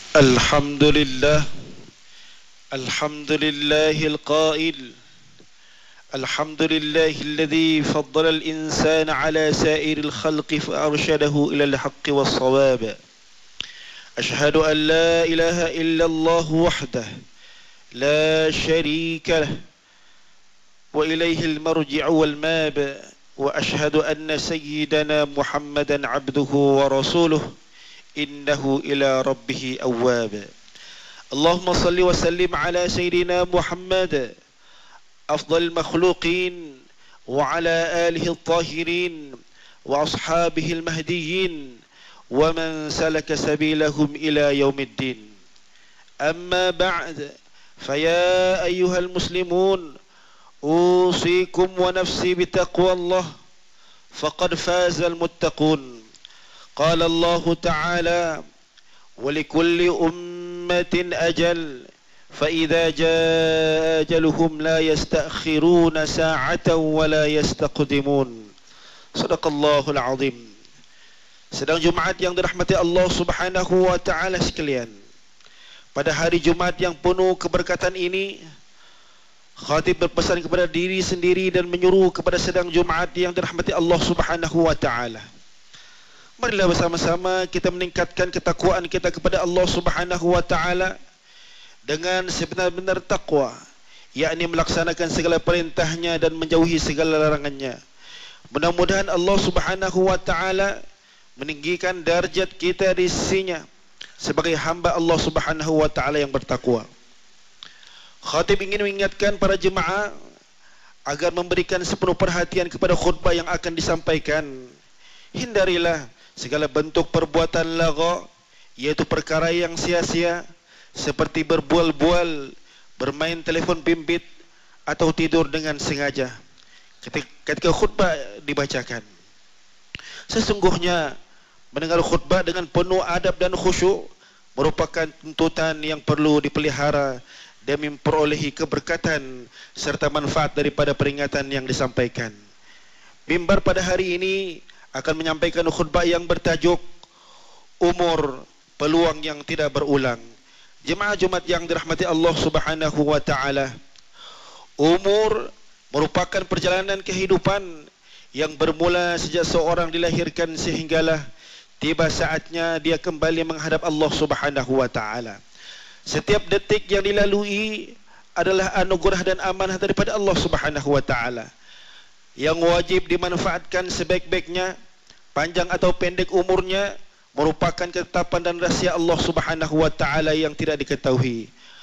الحمد لله. الحمد لله القائل: الحمد لله الذي فضل الإنسان على سائر الخلق فأرشده إلى الحق والصواب. أشهد أن لا إله إلا الله وحده لا شريك له وإليه المرجع والماب، وأشهد أن سيدنا محمدا عبده ورسوله إنه إلى ربه أواب. اللهم صل وسلم على سيدنا محمد أفضل المخلوقين وعلى آله الطاهرين وأصحابه المهديين ومن سلك سبيلهم إلى يوم الدين. أما بعد، فيا أيها المسلمون، أوصيكم ونفسي بتقوى الله، فقد فاز المتقون. قال الله تعالى: ولكل أمة أجل فإذا جاء أجلهم لا يستأخرون ساعة ولا يستقدمون. Sadaqallahul Azim. Sedang Jumaat yang dirahmati Allah Subhanahu wa taala sekalian, pada hari Jumaat yang penuh keberkatan ini, khatib berpesan kepada diri sendiri dan menyuruh kepada sedang Jumaat yang dirahmati Allah Subhanahu wa taala. Marilah bersama-sama kita meningkatkan ketakwaan kita kepada Allah Subhanahu wa taala dengan sebenar-benar takwa, yakni melaksanakan segala perintahnya dan menjauhi segala larangannya. Mudah-mudahan Allah Subhanahu wa taala meninggikan darjat kita di sisinya sebagai hamba Allah Subhanahu wa taala yang bertakwa. Khatib ingin mengingatkan para jemaah agar memberikan sepenuh perhatian kepada khutbah yang akan disampaikan. Hindarilah segala bentuk perbuatan lagha, yaitu perkara yang sia-sia, seperti berbual-bual, bermain telefon bimbit, atau tidur dengan sengaja ketika khutbah dibacakan. Sesungguhnya mendengar khutbah dengan penuh adab dan khusyuk merupakan tuntutan yang perlu dipelihara demi memperolehi keberkatan serta manfaat daripada peringatan yang disampaikan. Mimbar pada hari ini akan menyampaikan khutbah yang bertajuk Umur, Peluang yang Tidak Berulang. Jemaah Jumat yang dirahmati Allah Subhanahu wa taala, umur merupakan perjalanan kehidupan yang bermula sejak seorang dilahirkan sehinggalah tiba saatnya dia kembali menghadap Allah Subhanahu wa taala. Setiap detik yang dilalui adalah anugerah dan amanah daripada Allah Subhanahu wa taala yang wajib dimanfaatkan sebaik-baiknya. Panjang atau pendek umurnya merupakan ketetapan dan rahsia Allah Subhanahu wa taala yang tidak diketahui.